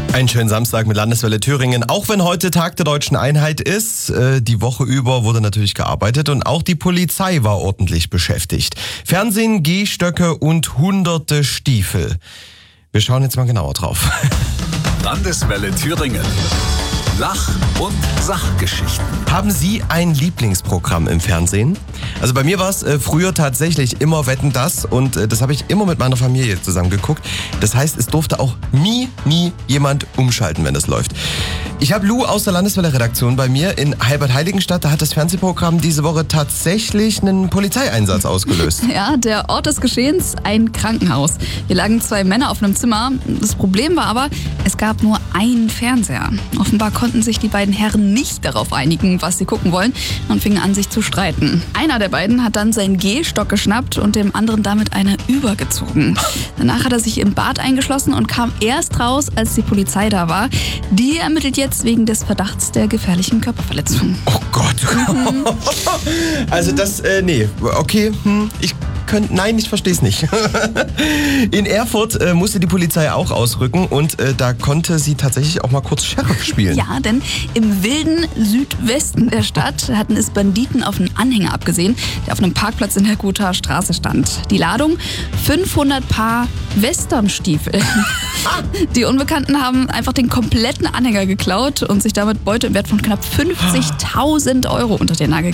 Einen schönen Samstag mit Landeswelle Thüringen. Auch wenn heute Tag der Deutschen Einheit ist, die Woche über wurde natürlich gearbeitet und auch die Polizei war ordentlich beschäftigt. Fernsehen, Gehstöcke und hunderte Stiefel. Wir schauen jetzt mal genauer drauf. Landeswelle Thüringen. Lach- und Sachgeschichten. Haben Sie ein Lieblingsprogramm im Fernsehen? Also bei mir war es früher tatsächlich immer Wetten, dass und das habe ich immer mit meiner Familie zusammen geguckt. Das heißt, es durfte auch nie jemand umschalten, wenn es läuft. Ich habe Lou aus der Landeswelle-Redaktion bei mir in Heilbad-Heiligenstadt. Da hat das Fernsehprogramm diese Woche tatsächlich einen Polizeieinsatz ausgelöst. Ja, der Ort des Geschehens, ein Krankenhaus. Hier lagen 2 Männer auf einem Zimmer. Das Problem war aber, es gab nur einen Fernseher. Offenbar konnten sich die beiden Herren nicht darauf einigen, was sie gucken wollen, und fingen an, sich zu streiten. Einer der beiden hat dann seinen Gehstock geschnappt und dem anderen damit eine übergezogen. Danach hat er sich im Bad eingeschlossen und kam erst raus, als die Polizei da war. Die ermittelt jetzt wegen des Verdachts der gefährlichen Körperverletzung. Oh Gott. Also das, nee, okay, ich verstehe es nicht. In Erfurt musste die Polizei auch ausrücken und da konnte sie tatsächlich auch mal kurz Sheriff spielen. Ja, denn im wilden Südwesten der Stadt hatten es Banditen auf einen Anhänger abgesehen, der auf einem Parkplatz in der Gothaer Straße stand. Die Ladung: 500 Paar Westernstiefel. Die Unbekannten haben einfach den kompletten Anhänger geklaut und sich damit Beute im Wert von knapp 50.000 € unter den Nagel